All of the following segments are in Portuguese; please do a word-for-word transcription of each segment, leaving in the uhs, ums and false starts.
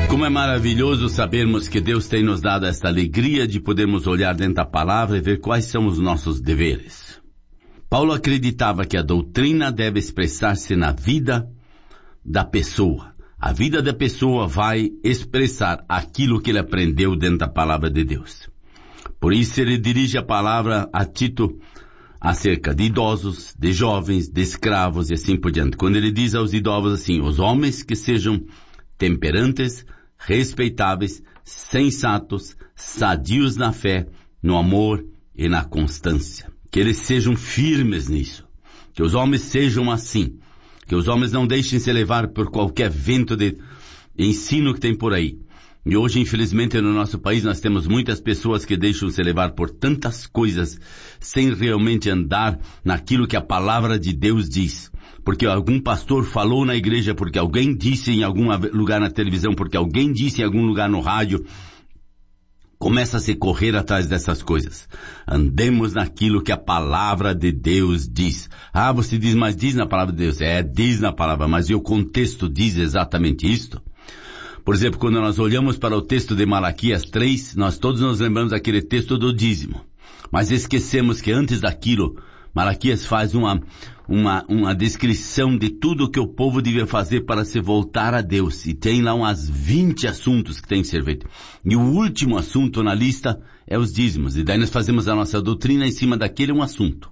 Como é maravilhoso sabermos que Deus tem nos dado esta alegria de podermos olhar dentro da palavra e ver quais são os nossos deveres. Paulo acreditava que a doutrina deve expressar-se na vida da pessoa. A vida da pessoa vai expressar aquilo que ele aprendeu dentro da palavra de Deus. Por isso ele dirige a palavra a Tito acerca de idosos, de jovens, de escravos e assim por diante. Quando ele diz aos idosos assim, os homens que sejam temperantes, respeitáveis, sensatos, sadios na fé, no amor e na constância. Que eles sejam firmes nisso. Que os homens sejam assim. Que os homens não deixem se levar por qualquer vento de ensino que tem por aí. E hoje, infelizmente, no nosso país nós temos muitas pessoas que deixam se levar por tantas coisas sem realmente andar naquilo que a palavra de Deus diz. Porque algum pastor falou na igreja, porque alguém disse em algum lugar na televisão, porque alguém disse em algum lugar no rádio. Começa a se correr atrás dessas coisas. Andemos naquilo que a palavra de Deus diz. Ah, você diz, mas diz na palavra de Deus. É, diz na palavra, mas e o contexto diz exatamente isto? Por exemplo, quando nós olhamos para o texto de Malaquias três, nós todos nos lembramos daquele texto do dízimo. Mas esquecemos que antes daquilo, Malaquias faz uma, uma, uma descrição de tudo o que o povo devia fazer para se voltar a Deus. E tem lá umas vinte assuntos que tem que ser feito. E o último assunto na lista é os dízimos. E daí nós fazemos a nossa doutrina em cima daquele um assunto.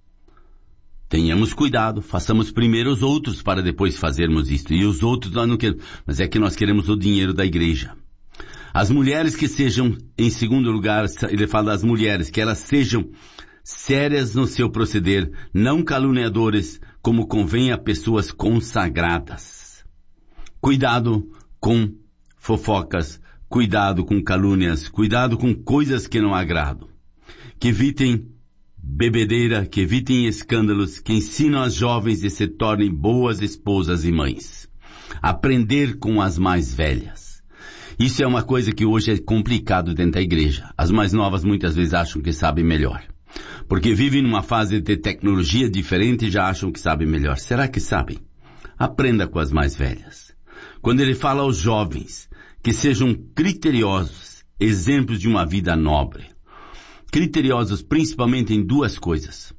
Tenhamos cuidado, façamos primeiro os outros para depois fazermos isto. E os outros nós não queremos. Mas é que nós queremos o dinheiro da igreja. As mulheres que sejam, em segundo lugar, ele fala das mulheres, que elas sejam sérias no seu proceder, não caluniadores, como convém a pessoas consagradas. Cuidado com fofocas, cuidado com calúnias, cuidado com coisas que não agradam. Que evitem bebedeira, que evitem escândalos, que ensinam as jovens e se tornem boas esposas e mães. Aprender com as mais velhas. Isso é uma coisa que hoje é complicado dentro da igreja. As mais novas muitas vezes acham que sabem melhor. Porque vivem numa fase de tecnologia diferente e já acham que sabem melhor. Será que sabem? Aprenda com as mais velhas. Quando ele fala aos jovens que sejam criteriosos, exemplos de uma vida nobre. Criteriosos principalmente em duas coisas.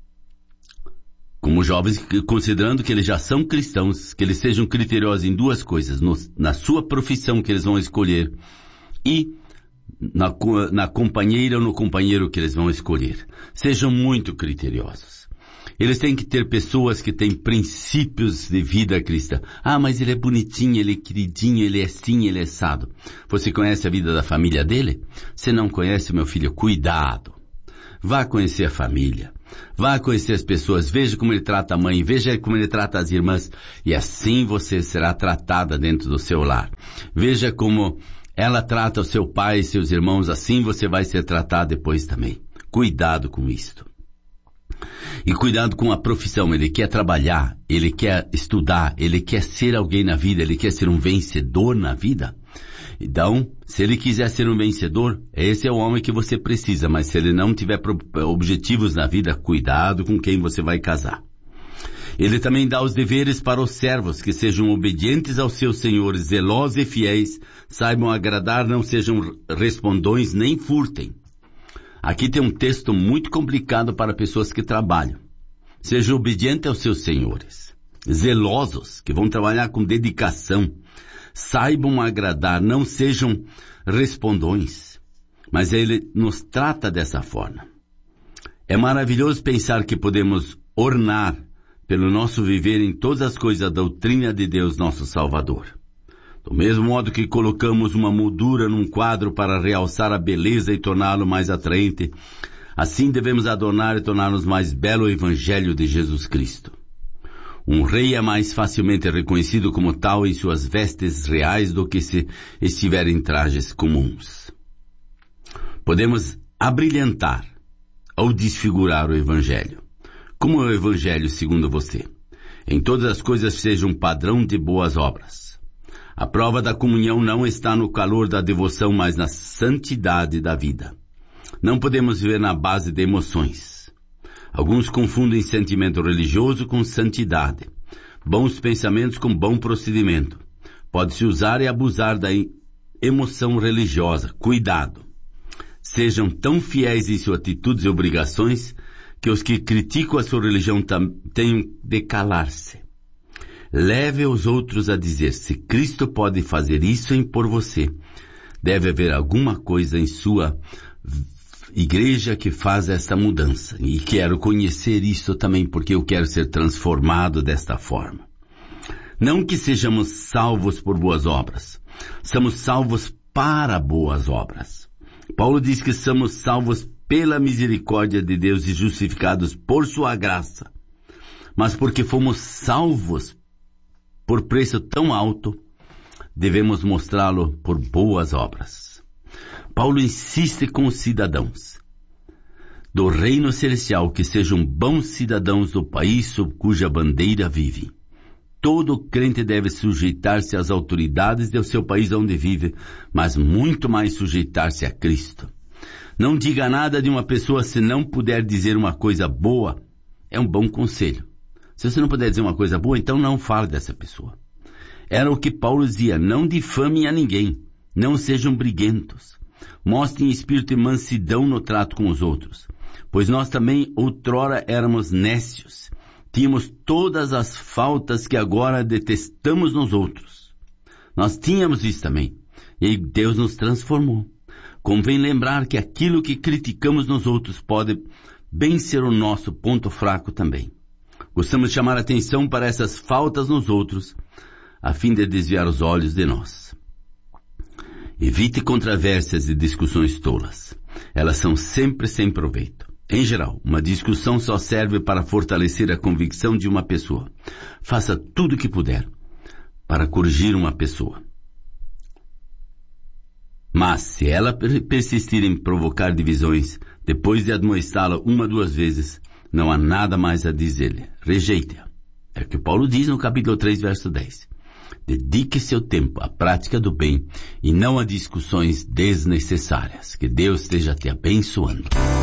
Como jovens, considerando que eles já são cristãos, que eles sejam criteriosos em duas coisas. No, na sua profissão que eles vão escolher e na, na companheira ou no companheiro que eles vão escolher. Sejam muito criteriosos. Eles têm que ter pessoas que têm princípios de vida cristã. Ah, mas ele é bonitinho, ele é queridinho, ele é assim, ele é assado. Você conhece a vida da família dele? Se não conhece, meu filho, cuidado. Vá conhecer a família. Vá conhecer as pessoas. Veja como ele trata a mãe. Veja como ele trata as irmãs. E assim você será tratada dentro do seu lar. Veja como ela trata o seu pai e seus irmãos. Assim você vai ser tratado depois também. Cuidado com isto. E cuidado com a profissão. Ele quer trabalhar. Ele quer estudar. Ele quer ser alguém na vida. Ele quer ser um vencedor na vida. Então, se ele quiser ser um vencedor, esse é o homem que você precisa. Mas se ele não tiver objetivos na vida, cuidado com quem você vai casar. Ele também dá os deveres para os servos, que sejam obedientes aos seus senhores, zelosos e fiéis, saibam agradar, não sejam respondões, nem furtem. Aqui tem um texto muito complicado para pessoas que trabalham. Sejam obedientes aos seus senhores, zelosos, que vão trabalhar com dedicação. Saibam agradar, não sejam respondões. Mas ele nos trata dessa forma. É maravilhoso pensar que podemos ornar pelo nosso viver em todas as coisas a doutrina de Deus, nosso Salvador. Do mesmo modo que colocamos uma moldura num quadro para realçar a beleza e torná-lo mais atraente, assim devemos adornar e torná-los mais belo o Evangelho de Jesus Cristo. Um rei é mais facilmente reconhecido como tal em suas vestes reais do que se estiver em trajes comuns. Podemos abrilhantar ou desfigurar o Evangelho. Como é o Evangelho segundo você? Em todas as coisas seja um padrão de boas obras. A prova da comunhão não está no calor da devoção, mas na santidade da vida. Não podemos viver na base de emoções. Alguns confundem sentimento religioso com santidade. Bons pensamentos com bom procedimento. Pode-se usar e abusar da emoção religiosa. Cuidado! Sejam tão fiéis em suas atitudes e obrigações que os que criticam a sua religião tenham de calar-se. Leve os outros a dizer, se Cristo pode fazer isso em por você, deve haver alguma coisa em sua igreja que faz essa mudança. E quero conhecer isso também porque eu quero ser transformado desta forma. Não que sejamos salvos por boas obras. Somos salvos para boas obras. Paulo diz que somos salvos pela misericórdia de Deus e justificados por sua graça. Mas porque fomos salvos por preço tão alto, devemos mostrá-lo por boas obras. Paulo insiste com os cidadãos do reino celestial que sejam bons cidadãos do país sob cuja bandeira vive. Todo crente deve sujeitar-se às autoridades do seu país onde vive, mas muito mais sujeitar-se a Cristo. Não diga nada de uma pessoa se não puder dizer uma coisa boa. É um bom conselho. Se você não puder dizer uma coisa boa, então não fale dessa pessoa. Era o que Paulo dizia, não difamem a ninguém, não sejam briguentos. Mostrem espírito de mansidão no trato com os outros, pois nós também outrora éramos nécios. Tínhamos todas as faltas que agora detestamos nos outros. Nós tínhamos isso também, e Deus nos transformou. Convém lembrar que aquilo que criticamos nos outros pode bem ser o nosso ponto fraco também. Gostamos de chamar a atenção para essas faltas nos outros, a fim de desviar os olhos de nós. Evite controvérsias e discussões tolas. Elas são sempre sem proveito. Em geral, uma discussão só serve para fortalecer a convicção de uma pessoa. Faça tudo o que puder para corrigir uma pessoa. Mas, se ela persistir em provocar divisões, depois de admoestá-la uma duas vezes, não há nada mais a dizer-lhe. Rejeite-a. É o que Paulo diz no capítulo três, verso dez. Dedique seu tempo à prática do bem e não a discussões desnecessárias. Que Deus esteja te abençoando.